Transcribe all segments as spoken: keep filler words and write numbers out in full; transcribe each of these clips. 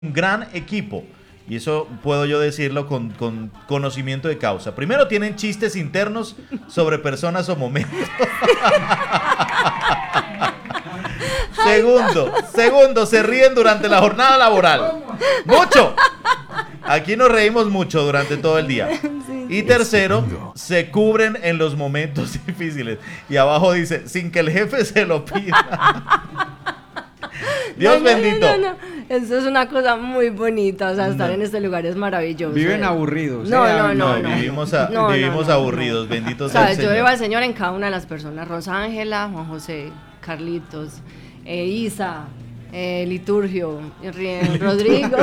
un gran equipo. Y eso puedo yo decirlo con, con conocimiento de causa. Primero, tienen chistes internos sobre personas o momentos. Segundo, segundo, se ríen durante la jornada laboral. Mucho. Aquí nos reímos mucho durante todo el día. Y tercero, se cubren en los momentos difíciles. Y abajo dice, sin que el jefe se lo pida. Dios no, no, bendito. No, no, no. Eso es una cosa muy bonita, o sea, estar no. en este lugar es maravilloso. Viven aburridos. No, ¿eh? no, no, no, no. Vivimos, a, no, vivimos no, no, aburridos, no. bendito o sea sea, el yo Señor. veo al Señor en cada una de las personas. Rosángela, Juan José, Carlitos, eh, Isa, eh, Liturgio, Rodrigo.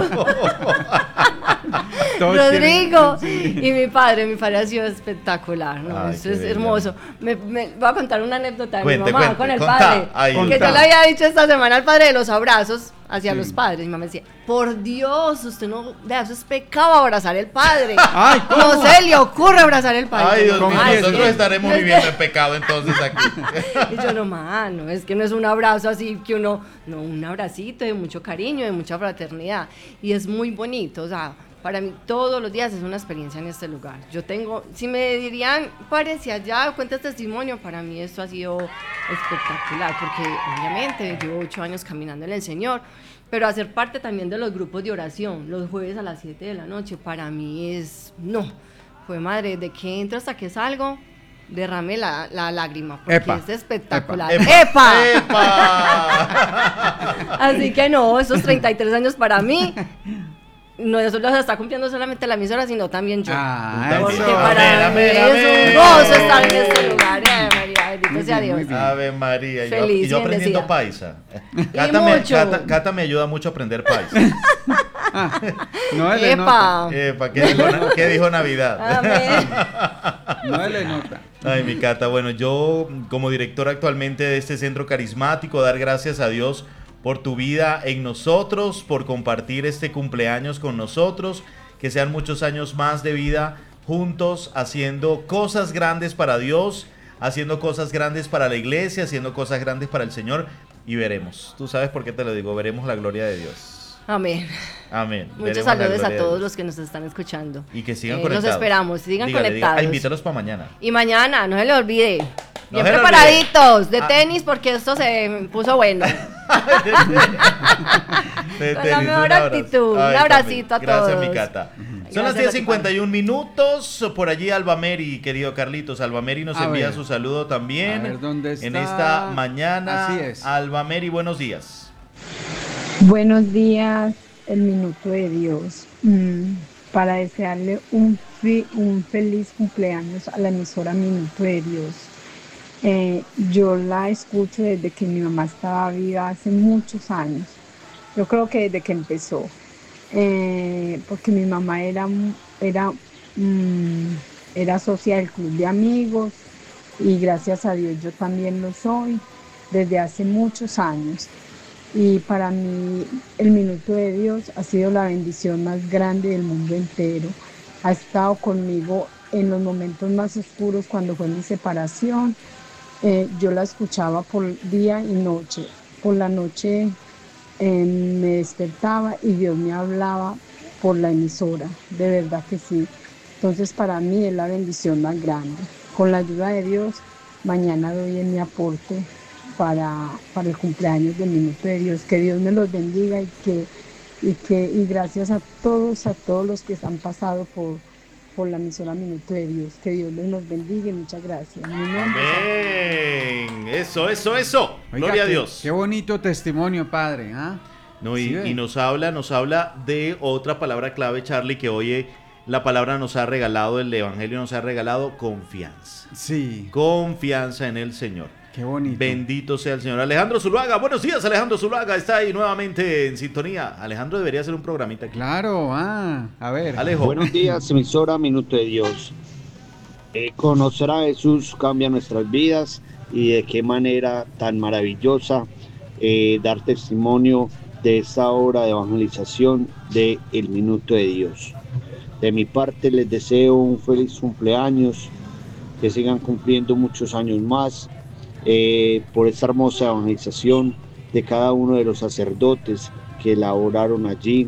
Rodrigo sí. Y mi padre, mi padre ha sido espectacular, ¿no? Ay, eso es bello. Hermoso. Me, me voy a contar una anécdota de cuente, mi mamá cuente, con el contá, padre. Ay, que contá. Yo le había dicho esta semana al padre de los abrazos hacia sí. los padres. Mi mamá decía, por Dios, usted no, vea, eso es pecado abrazar el padre. Ay, no se le ocurre abrazar el padre. Ay, Dios mío, nosotros sí. estaremos viviendo el pecado entonces aquí. Y yo no, mano, es que no es un abrazo así que uno, no, un abracito de mucho cariño, de mucha fraternidad. Y es muy bonito, o sea, para mí todos los días es una experiencia en este lugar. Yo tengo, si me dirían, párese allá, cuenta testimonio, para mí esto ha sido espectacular, porque obviamente llevo ocho años caminando en el Señor, pero hacer parte también de los grupos de oración, los jueves a las siete de la noche, para mí es, no, fue madre, de que entro hasta que salgo, derrame la, la lágrima, porque epa, es espectacular. ¡Epa! ¡Epa! ¡Epa! Así que no, esos treinta y tres años para mí, no eso los está cumpliendo solamente la emisora, sino también yo. Ah, porque eso. para mí es un gozo estar en este lugar. Ave María, bendito sea Dios. Ave María. Y Feliz, yo, y yo aprendiendo paisa. Cata me, Cata, Cata me ayuda mucho a aprender paisa. Ah, no le Epa. nota. Epa, ¿qué dijo, ¿qué dijo Navidad? Amén. No le nota. Ay, mi Cata, bueno, yo como director actualmente de este centro carismático, dar gracias a Dios por tu vida en nosotros, por compartir este cumpleaños con nosotros, que sean muchos años más de vida juntos, haciendo cosas grandes para Dios, haciendo cosas grandes para la iglesia, haciendo cosas grandes para el Señor, y veremos. Tú sabes por qué te lo digo, veremos la gloria de Dios. Amén. Amén. Muchos saludos a todos los que nos están escuchando. Y que sigan eh, conectados. Los esperamos, sigan Dígale, conectados. Diga, invítalos para mañana. Y mañana, no se le olvide. No Bien preparaditos, de ah. tenis, porque esto se puso bueno. de Con la mejor actitud. Ay, un abracito a gracias, todos. Gracias, mi Cata. Son Gracias las diez cincuenta y un minutos. Por allí Alba Mary, querido Carlitos. Alba Mary nos a envía ver. su saludo también. A ver, ¿dónde está? En esta mañana. Así es. Alba Mary, buenos días. Buenos días, el minuto de Dios. Mm, para desearle un, fi, un feliz cumpleaños a la emisora Minuto de Dios. Eh, yo la escucho desde que mi mamá estaba viva hace muchos años. Yo creo que desde que empezó. Eh, porque mi mamá era, era, mm, era socia del club de amigos y gracias a Dios yo también lo soy desde hace muchos años. Y para mí el Minuto de Dios ha sido la bendición más grande del mundo entero. Ha estado conmigo en los momentos más oscuros cuando fue mi separación. Eh, yo la escuchaba por día y noche. Por la noche eh, me despertaba y Dios me hablaba por la emisora. De verdad que sí. Entonces para mí es la bendición más grande. Con la ayuda de Dios, mañana doy en mi aporte para, para el cumpleaños del Minuto de Dios. Que Dios me los bendiga y que, y que y gracias a todos, a todos los que han pasado por, por la emisora Minuto de Dios. Que Dios les nos bendiga y muchas gracias. Amén. Eso, eso, eso. Oiga, Gloria a qué, Dios. Qué bonito testimonio, padre. ¿Ah? No, y, Sí, y nos habla, nos habla de otra palabra clave, Charlie, que hoy la palabra nos ha regalado, el Evangelio nos ha regalado confianza. Sí. Confianza en el Señor. Qué bonito. Bendito sea el Señor. Alejandro Zuluaga, buenos días, Alejandro Zuluaga, está ahí nuevamente en sintonía. Alejandro debería hacer un programita aquí. Claro, ah, a ver. Alejo. Buenos días, emisora Minuto de Dios. Eh, conocer a Jesús cambia nuestras vidas y de qué manera tan maravillosa eh, dar testimonio de esta obra de evangelización de El Minuto de Dios. De mi parte les deseo un feliz cumpleaños, que sigan cumpliendo muchos años más. Eh, por esta hermosa evangelización de cada uno de los sacerdotes que elaboraron allí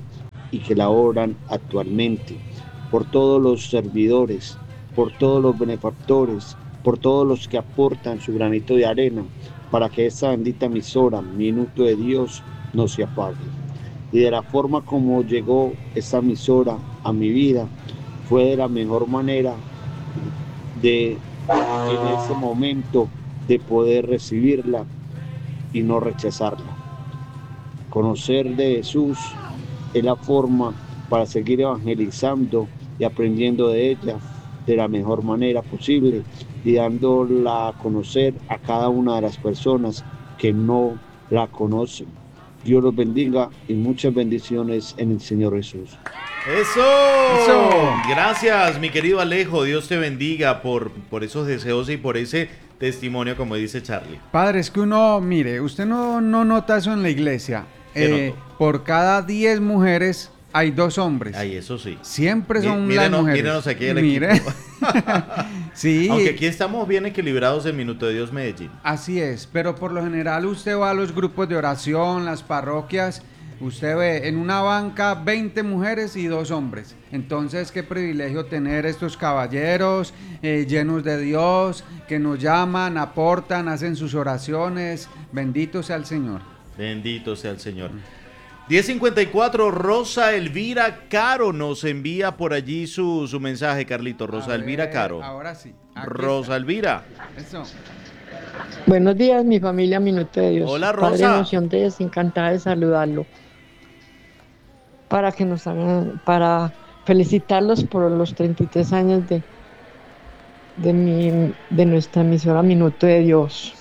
y que la oran actualmente, por todos los servidores, por todos los benefactores, por todos los que aportan su granito de arena para que esta bendita emisora, Minuto de Dios, no se apague. Y de la forma como llegó esta emisora a mi vida, fue de la mejor manera de, en ese momento, de poder recibirla y no rechazarla. Conocer de Jesús es la forma para seguir evangelizando y aprendiendo de ella de la mejor manera posible y dándola a conocer a cada una de las personas que no la conocen. Dios los bendiga y muchas bendiciones en el Señor Jesús. ¡Eso! ¡Eso! Gracias, mi querido Alejo. Dios te bendiga por, por esos deseos y por ese testimonio, como dice Charlie. Padre, es que uno, mire, usted no, no nota eso en la iglesia. Eh, por cada diez mujeres hay dos hombres. Ay, eso sí. Siempre son Mí- las mírenos- mujeres. mírenos aquí el Mire. equipo. Sí. Aunque aquí estamos bien equilibrados en Minuto de Dios Medellín. Así es, pero por lo general usted va a los grupos de oración, las parroquias, usted ve en una banca veinte mujeres y dos hombres. Entonces, qué privilegio tener estos caballeros eh, llenos de Dios, que nos llaman, aportan, hacen sus oraciones. Bendito sea el Señor. Bendito sea el Señor. diez cincuenta y cuatro, Rosa Elvira Caro nos envía por allí su, su mensaje, Carlito. Rosa A Elvira ver, Caro. Ahora sí. Aquí Rosa Elvira. está. Eso. Buenos días, mi familia Minuto de Dios. Hola, Padre Rosa. Emoción de Dios, encantada de saludarlo. Para que nos hagan, para felicitarlos por los treinta y tres años de, de, mi, de nuestra emisora Minuto de Dios.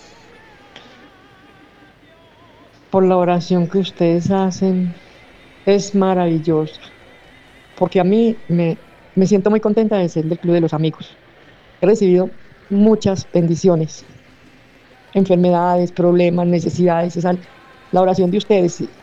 Por la oración que ustedes hacen, es maravillosa. Porque a mí me, me siento muy contenta de ser del Club de los Amigos. He recibido muchas bendiciones, enfermedades, problemas, necesidades. Esa, la oración de ustedes y,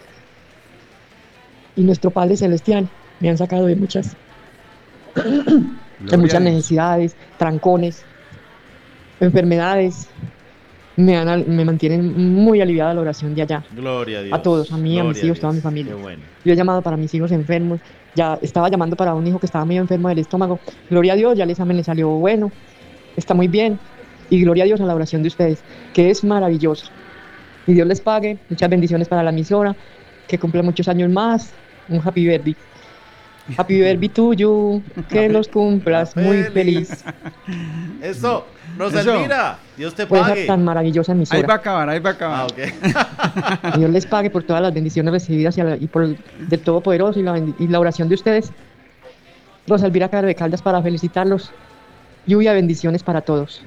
y nuestro Padre Celestial me han sacado de muchas, de Gloria muchas a Dios. necesidades, trancones, enfermedades. Me, han, me mantienen muy aliviada la oración de allá. Gloria a Dios. A todos, a mí, a mis Gloria hijos, Dios. toda mi familia. Qué bueno. Yo he llamado para mis hijos enfermos, ya estaba llamando para un hijo que estaba muy enfermo del estómago. Gloria a Dios, ya el examen le salió bueno, está muy bien. Y gloria a Dios a la oración de ustedes, que es maravillosa. Y Dios les pague, muchas bendiciones para la emisora, que cumpla muchos años más. Un happy birthday. Happy birthday tuyo, que los cumplas muy feliz. Eso, Rosa Eso. Elvira, Dios te Por esa pague. tan maravillosa Ahí va a emisora. acabar, ahí va a acabar. Ah, ok. Que Dios les pague por todas las bendiciones recibidas y, a la- y por el del Todopoderoso y la, bendi- y la oración de ustedes. Rosa Elvira Caro de Caldas para felicitarlos. Lluvia de bendiciones para todos.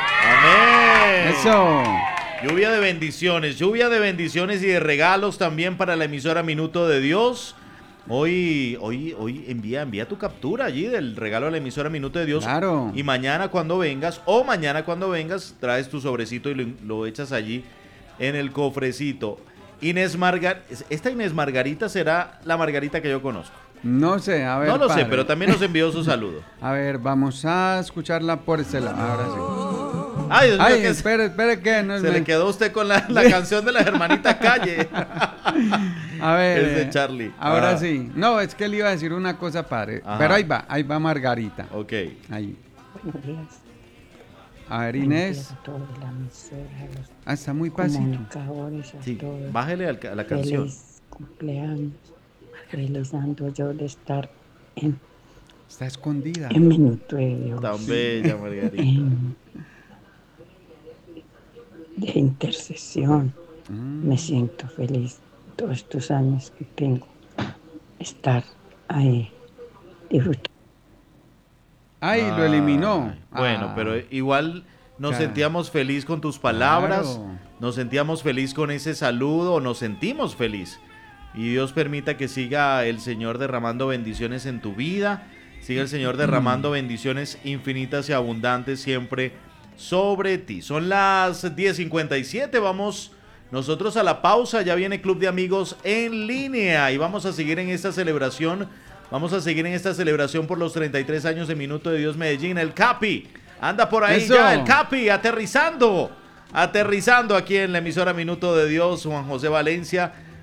Amén. Eso. Lluvia de bendiciones, lluvia de bendiciones y de regalos también para la emisora Minuto de Dios. Hoy, hoy, hoy envía, envía tu captura allí del regalo de la emisora Minuto de Dios. Claro. Y mañana cuando vengas, o mañana cuando vengas, traes tu sobrecito y lo, lo echas allí en el cofrecito. Inés Margar, esta Inés Margarita será la Margarita que yo conozco. No sé, a ver. No lo sé, padre. pero también nos envió su saludo. A ver, vamos a escucharla por este lado. Ahora sí. Ay, Dios mío, Ay, que se, espere, espere que no es se le me- quedó a usted con la, la canción de la hermanita Calle. A ver. Es de eh, Charlie. Ahora Ah. sí. No, es que le iba a decir una cosa, padre. Ajá. Pero ahí va, ahí va Margarita. Ok. Ahí. Buenos días. A ver, Buenos Inés. días a todos de la emisora, a los Ah, está muy pasito. comunicadores, a Sí, todos. bájele al- a la canción. Feliz cumpleaños. Realizando yo de estar en, Está escondida. en Minuto de Dios. Tan bella, Margarita. en- de intercesión. Mm. Me siento feliz todos estos años que tengo. Estar ahí. Disfrutando. Ay, lo eliminó. Ay, Bueno, Ah. pero igual nos Claro. sentíamos feliz con tus palabras, Claro. nos sentíamos feliz con ese saludo, nos sentimos feliz. Y Dios permita que siga el Señor derramando bendiciones en tu vida, siga el Señor derramando bendiciones infinitas y abundantes siempre sobre ti. Son las diez cincuenta y siete, vamos nosotros a la pausa, ya viene Club de Amigos en línea y vamos a seguir en esta celebración, vamos a seguir en esta celebración por los treinta y tres años de Minuto de Dios Medellín. El Capi, anda por ahí Eso. ya, el Capi, aterrizando, aterrizando aquí en la emisora Minuto de Dios, Juan José Valencia.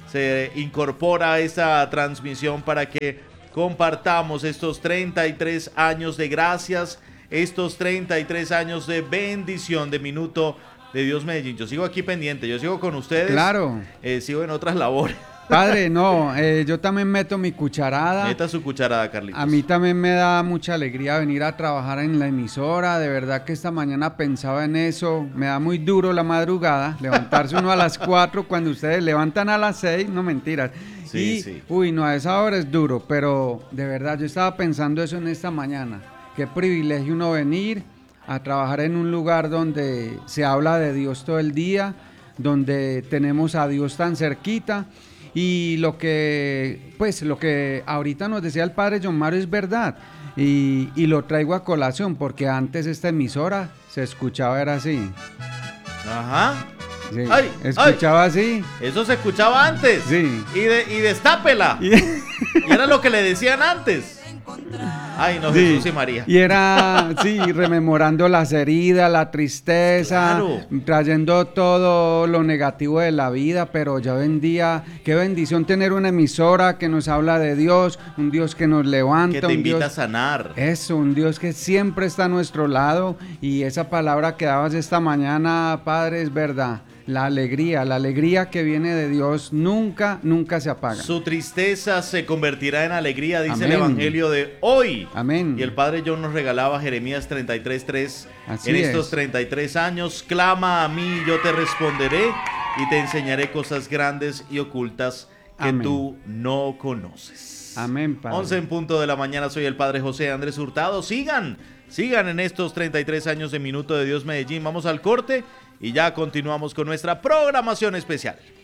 se incorpora a esta transmisión para que compartamos estos treinta y tres años de gracias, estos treinta y tres años de bendición de Minuto de Dios Medellín. Yo sigo aquí pendiente, yo sigo con ustedes. Claro. Eh, sigo en otras labores. Padre, no, eh, yo también meto mi cucharada. Meta su cucharada, Carlitos. A mí también me da mucha alegría venir a trabajar en la emisora. De verdad que esta mañana pensaba en eso. Me da muy duro la madrugada, levantarse uno a las cuatro cuando ustedes levantan a las seis, no mentiras. Sí, y, sí. Uy, no, a esa hora es duro, pero de verdad yo estaba pensando eso en esta mañana. Qué privilegio uno venir a trabajar en un lugar donde se habla de Dios todo el día, donde tenemos a Dios tan cerquita. Y lo que, pues, lo que ahorita nos decía el padre John Mario es verdad, y, y lo traigo a colación, porque antes esta emisora se escuchaba era así. Ajá. Sí, Ay, escuchaba ay. así. Eso se escuchaba antes. Sí. Y, de, y destápela. Y, y era lo que le decían antes. Ay, no, sí, Jesús y María. Y era, sí, rememorando las heridas, la tristeza, Claro. trayendo todo lo negativo de la vida, pero ya hoy en día, qué bendición tener una emisora que nos habla de Dios, un Dios que nos levanta. Que te un invita Dios, a sanar. Eso, un Dios que siempre está a nuestro lado, y esa palabra que dabas esta mañana, Padre, es verdad. La alegría, la alegría que viene de Dios nunca, nunca se apaga. Su tristeza se convertirá en alegría, dice Amén. el Evangelio de hoy. Amén. Y el Padre John nos regalaba Jeremías treinta y tres tres. Así En es. estos treinta y tres años, clama a mí, yo te responderé y te enseñaré cosas grandes y ocultas que Amén. tú no conoces. Amén, Padre. once en punto de la mañana, soy el Padre José Andrés Hurtado. Sigan, sigan en estos treinta y tres años de Minuto de Dios Medellín. Vamos al corte y ya continuamos con nuestra programación especial.